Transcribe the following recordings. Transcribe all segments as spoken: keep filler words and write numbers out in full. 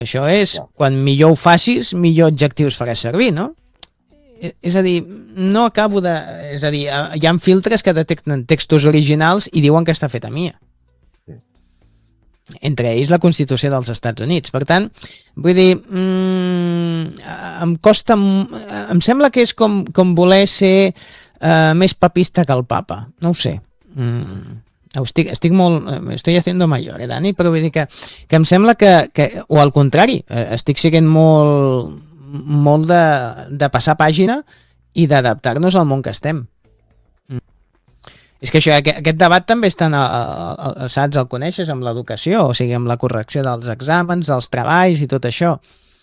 Això és, quan millor ho facis, millor adjectius faràs servir, no? És a dir, no acabo de... És a dir, hi ha filtres que detecten textos originals i diuen que està fet a Mia. Entre ells la Constitució dels Estats Units. Per tant, vull dir, mmm, em costa... Em sembla que és com, com voler ser uh, més papista que el papa. No ho sé. Mm. Estic, estic molt... Estoy haciendo mayor, eh, Dani? Però vull dir que, que em sembla que, que... O al contrari, estic siguent molt, molt de, de passar pàgina i d'adaptar-nos al món que estem. Mm. És que això, aquest debat també està, a, a, a, saps, el coneixes amb l'educació, o sigui, amb la correcció dels exàmens, dels treballs i tot això.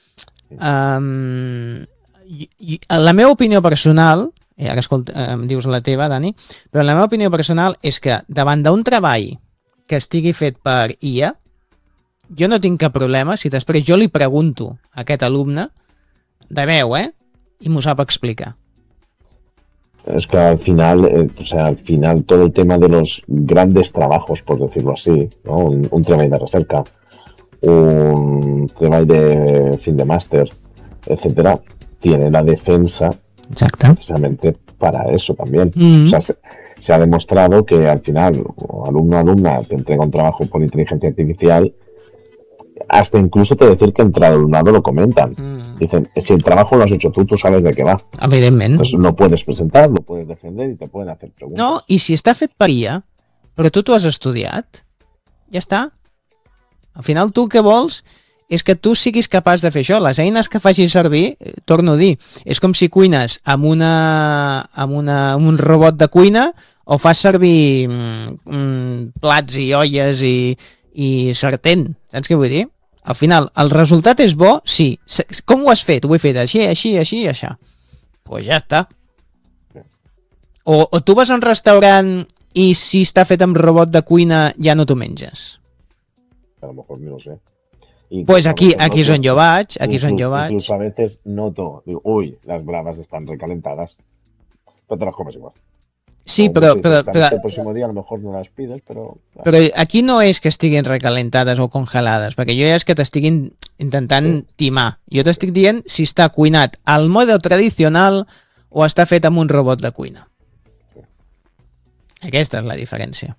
Um, i, i, la meva opinió personal... i ara escolta, em dius la teva, Dani, però la meva opinió personal és que davant d'un treball que estigui fet per I A, jo no tinc cap problema si després jo li pregunto a aquest alumne de veu, eh? I m'ho sap explicar. Es que al final, eh, o sea, al final todo el tema de los grandes trabajos, por decirlo así, ¿no? un, un trabajo de recerca, un trabajo de fin de máster, etcétera, tiene la defensa. Exacto. Precisamente para eso también. Mm-hmm. O sea, se, se ha demostrado que al final, alumno o alumna te entrega un trabajo por inteligencia artificial, hasta incluso te decir que entre el alumnado lo comentan. Mm. Dicen, si el trabajo lo has hecho tú, tú sabes de qué va. Evidentment. Entonces lo puedes presentar, lo puedes defender y te pueden hacer preguntas. No, i si està fet per I A, però tu t'ho has estudiat, ja està. Al final tu el que vols és que tu siguis capaç de fer això. Les eines que facis servir, torno a dir, és com si cuines amb, una, amb, una, amb un robot de cuina o fas servir mm, plats i olles i, i sartén. Saps què vull dir? Al final, el resultat és bo, sí. Com ho has fet? Ho he fet així, així, així i això. Doncs pues ja està. O, o tu vas a un restaurant i si està fet amb robot de cuina ja no t'ho menges. A lo mejor no lo sé. Pues aquí, aquí es on jo vaig, aquí és on jo vaig. Incluso a veces noto, digo, uy, las bravas están recalentadas, pero te las comes igual. Sí, però... però, però el próximo día a lo mejor no las pides, però... Però aquí no és que estiguin recalentades o congelades, perquè jo ja és que t'estiguin intentant sí. timar. Jo t'estic dient si està cuinat al mode tradicional o està fet amb un robot de cuina. Sí. Aquesta és la diferència.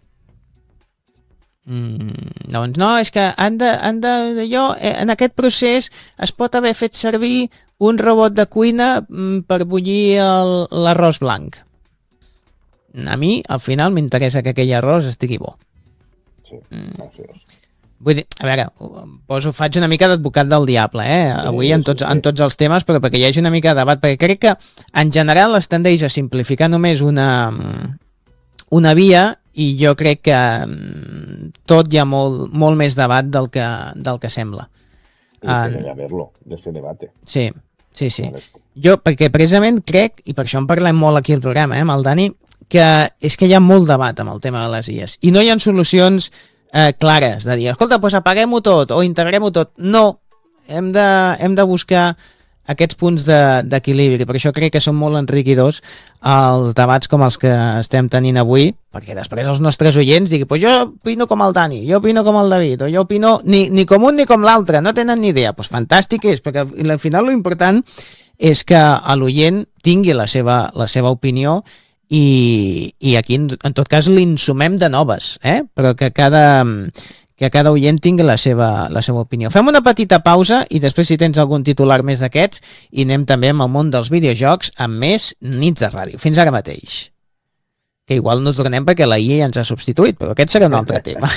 Mm, doncs no, és que han de, han de, de jo, en aquest procés es pot haver fet servir un robot de cuina per bullir l'arròs blanc. A mi, al final, m'interessa que aquell arròs estigui bo. Sí, gràcies. Mm. Vull dir, a veure, poso, faig una mica d'advocat del diable, eh? Avui en tots, en tots els temes, però perquè hi hagi una mica de debat, perquè crec que en general es tendeix a simplificar només una, una via. I jo crec que tot hi ha molt, molt més debat del que, del que sembla. En... De haverlo, de ese debate. Sí, sí, sí. Jo, perquè precisament crec, i per això en parlem molt aquí al programa, eh, amb el Dani, que és que hi ha molt debat amb el tema de les I As. I no hi ha solucions eh, clares de dir, escolta, doncs apaguem-ho tot o integrem-ho tot. No, hem de, hem de buscar aquests punts d'equilibri. Per això crec que són molt enriquidors els debats com els que estem tenint avui, perquè després els nostres oients diguin, pues jo opino com el Dani, jo opino com el David, o jo opino ni, ni com un ni com l'altre, no tenen ni idea. Pues fantàstic és, perquè al final lo important és que l'oient tingui la seva, la seva opinió i, i aquí en, en tot cas l'insumem de noves, eh? Però que cada... que cada oient tingui la seva, la seva opinió. Fem una petita pausa i després, si tens algun titular més d'aquests, i anem també amb el món dels videojocs amb més nits de ràdio. Fins ara mateix. Que igual no tornem perquè la I A ja ens ha substituït, però aquest serà un altre tema.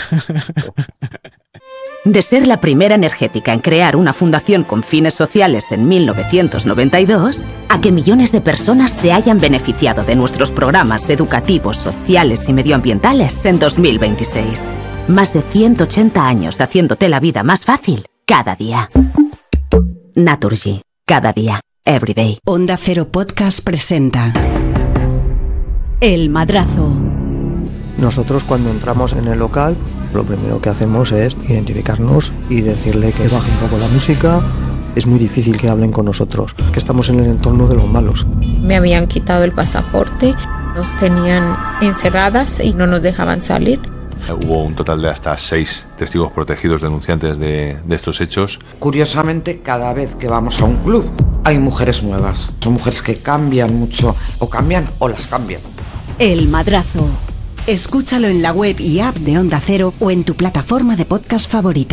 De ser la primera energética en crear una fundación con fines sociales en mil novecientos noventa y dos, a que millones de personas se hayan beneficiado de nuestros programas educativos, sociales y medioambientales en dos mil veintiséis. Más de ciento ochenta años haciéndote la vida más fácil cada día. Naturgy. Cada día. Every day. Onda Cero Podcast presenta El Madrazo. Nosotros cuando entramos en el local, lo primero que hacemos es identificarnos y decirle que baje un poco la música. Es muy difícil que hablen con nosotros, que estamos en el entorno de los malos. Me habían quitado el pasaporte, nos tenían encerradas y no nos dejaban salir. Hubo un total de hasta seis testigos protegidos denunciantes de, de estos hechos. Curiosamente, cada vez que vamos a un club hay mujeres nuevas. Son mujeres que cambian mucho, o cambian o las cambian. El Madrazo. Escúchalo en la web y app de Onda Cero o en tu plataforma de podcast favorita.